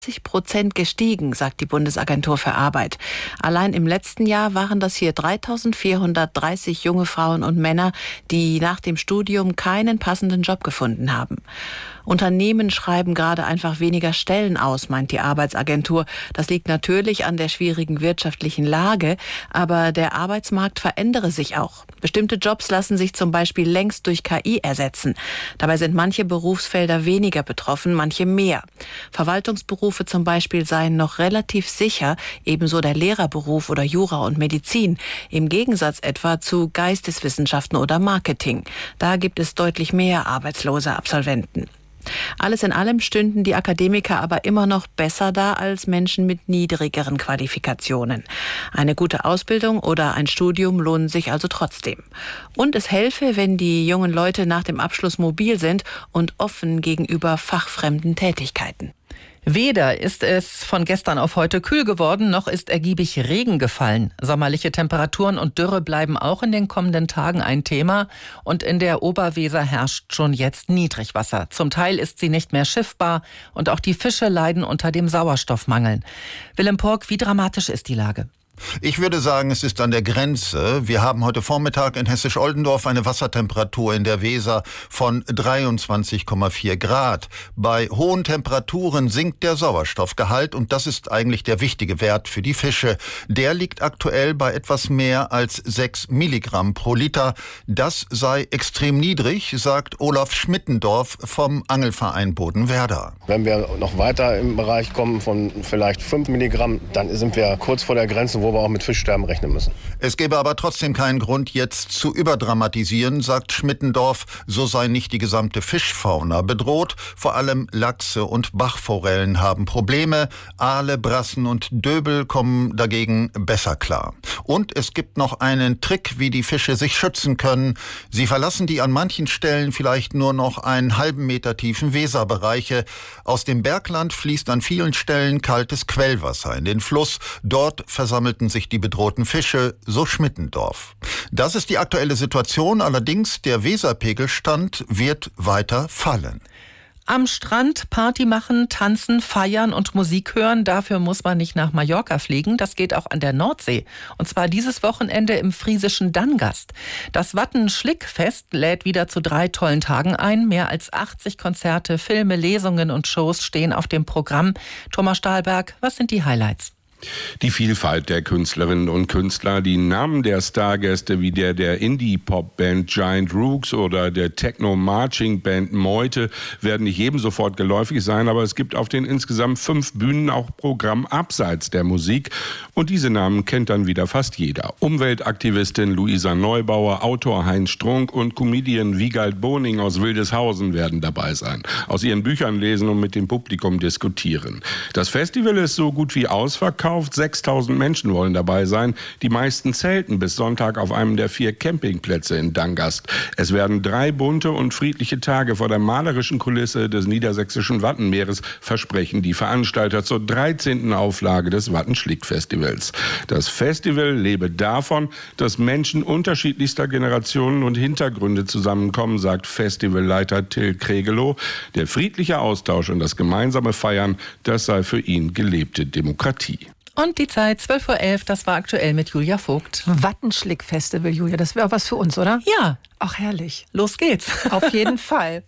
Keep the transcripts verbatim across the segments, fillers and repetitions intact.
Prozent gestiegen, sagt die Bundesagentur für Arbeit. Allein im letzten Jahr waren das hier dreitausendvierhundertdreißig junge Frauen und Männer, die nach dem Studium keinen passenden Job gefunden haben. Unternehmen schreiben gerade einfach weniger Stellen aus, meint die Arbeitsagentur. Das liegt natürlich an der schwierigen wirtschaftlichen Lage, aber der Arbeitsmarkt verändere sich auch. Bestimmte Jobs lassen sich zum Beispiel längst durch K I ersetzen. Dabei sind manche Berufsfelder weniger betroffen, manche mehr. Verwaltungsberufe zum Beispiel seien noch relativ sicher, ebenso der Lehrerberuf oder Jura und Medizin, im Gegensatz etwa zu Geisteswissenschaften oder Marketing. Da gibt es deutlich mehr arbeitslose Absolventen. Alles in allem stünden die Akademiker aber immer noch besser da als Menschen mit niedrigeren Qualifikationen. Eine gute Ausbildung oder ein Studium lohnen sich also trotzdem. Und es helfe, wenn die jungen Leute nach dem Abschluss mobil sind und offen gegenüber fachfremden Tätigkeiten. Weder ist es von gestern auf heute kühl geworden, noch ist ergiebig Regen gefallen. Sommerliche Temperaturen und Dürre bleiben auch in den kommenden Tagen ein Thema. Und in der Oberweser herrscht schon jetzt Niedrigwasser. Zum Teil ist sie nicht mehr schiffbar und auch die Fische leiden unter dem Sauerstoffmangel. Willem Pork, wie dramatisch ist die Lage? Ich würde sagen, es ist an der Grenze. Wir haben heute Vormittag in Hessisch-Oldendorf eine Wassertemperatur in der Weser von dreiundzwanzig Komma vier Grad. Bei hohen Temperaturen sinkt der Sauerstoffgehalt und das ist eigentlich der wichtige Wert für die Fische. Der liegt aktuell bei etwas mehr als sechs Milligramm pro Liter. Das sei extrem niedrig, sagt Olaf Schmittendorf vom Angelverein Bodenwerder. Wenn wir noch weiter im Bereich kommen von vielleicht fünf Milligramm, dann sind wir kurz vor der Grenze, wo wir auch mit Fischsterben rechnen müssen. Es gäbe aber trotzdem keinen Grund, jetzt zu überdramatisieren, sagt Schmittendorf. So sei nicht die gesamte Fischfauna bedroht. Vor allem Lachse und Bachforellen haben Probleme. Aale, Brassen und Döbel kommen dagegen besser klar. Und es gibt noch einen Trick, wie die Fische sich schützen können. Sie verlassen die an manchen Stellen vielleicht nur noch einen halben Meter tiefen Weserbereiche. Aus dem Bergland fließt an vielen Stellen kaltes Quellwasser in den Fluss. Dort versammelten sich die bedrohten Fische, so Schmittendorf. Das ist die aktuelle Situation, allerdings der Weserpegelstand wird weiter fallen. Am Strand Party machen, tanzen, feiern und Musik hören, dafür muss man nicht nach Mallorca fliegen. Das geht auch an der Nordsee. Und zwar dieses Wochenende im friesischen Dangast. Das Watten-Schlick-Fest lädt wieder zu drei tollen Tagen ein. Mehr als achtzig Konzerte, Filme, Lesungen und Shows stehen auf dem Programm. Thomas Stahlberg, was sind die Highlights? Die Vielfalt der Künstlerinnen und Künstler, die Namen der Stargäste wie der der Indie-Pop-Band Giant Rooks oder der Techno-Marching-Band Meute werden nicht jedem sofort geläufig sein, aber es gibt auf den insgesamt fünf Bühnen auch Programm abseits der Musik und diese Namen kennt dann wieder fast jeder. Umweltaktivistin Luisa Neubauer, Autor Heinz Strunk und Comedian Wiegald Boning aus Wildeshausen werden dabei sein, aus ihren Büchern lesen und mit dem Publikum diskutieren. Das Festival ist so gut wie ausverkauft. sechstausend Menschen wollen dabei sein. Die meisten zelten bis Sonntag auf einem der vier Campingplätze in Dangast. Es werden drei bunte und friedliche Tage vor der malerischen Kulisse des niedersächsischen Wattenmeeres, versprechen die Veranstalter zur dreizehnten Auflage des Watten-Schlick-Festivals. Das Festival lebe davon, dass Menschen unterschiedlichster Generationen und Hintergründe zusammenkommen, sagt Festivalleiter Till Kregelow. Der friedliche Austausch und das gemeinsame Feiern, das sei für ihn gelebte Demokratie. Und die Zeit, zwölf Uhr elf, das war aktuell mit Julia Vogt. Wattenschlick-Festival, Julia, das wäre auch was für uns, oder? Ja. Ach, herrlich. Los geht's. Auf jeden Fall.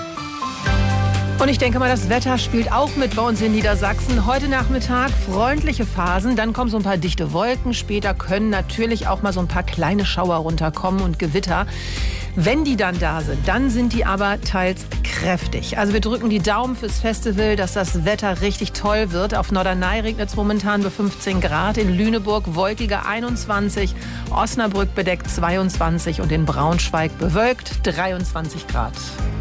Und ich denke mal, das Wetter spielt auch mit bei uns in Niedersachsen. Heute Nachmittag freundliche Phasen, dann kommen so ein paar dichte Wolken. Später können natürlich auch mal so ein paar kleine Schauer runterkommen und Gewitter. Wenn die dann da sind, dann sind die aber teils kräftig. Also wir drücken die Daumen fürs Festival, dass das Wetter richtig toll wird. Auf Norderney regnet es momentan bei fünfzehn Grad, in Lüneburg wolkige einundzwanzig, Osnabrück bedeckt zweiundzwanzig und in Braunschweig bewölkt dreiundzwanzig Grad.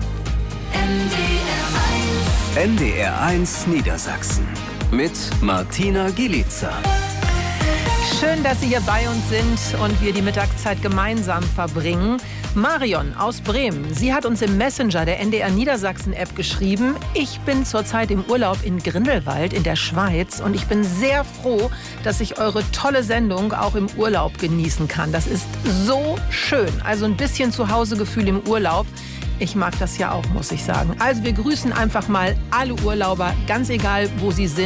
N D R eins Niedersachsen mit Martina Gielica. Schön, dass Sie hier bei uns sind und wir die Mittagszeit gemeinsam verbringen. Marion aus Bremen, sie hat uns im Messenger der N D R Niedersachsen-App geschrieben: Ich bin zurzeit im Urlaub in Grindelwald in der Schweiz und ich bin sehr froh, dass ich eure tolle Sendung auch im Urlaub genießen kann. Das ist so schön. Also ein bisschen Zuhausegefühl im Urlaub. Ich mag das ja auch, muss ich sagen. Also wir grüßen einfach mal alle Urlauber, ganz egal, wo sie sind.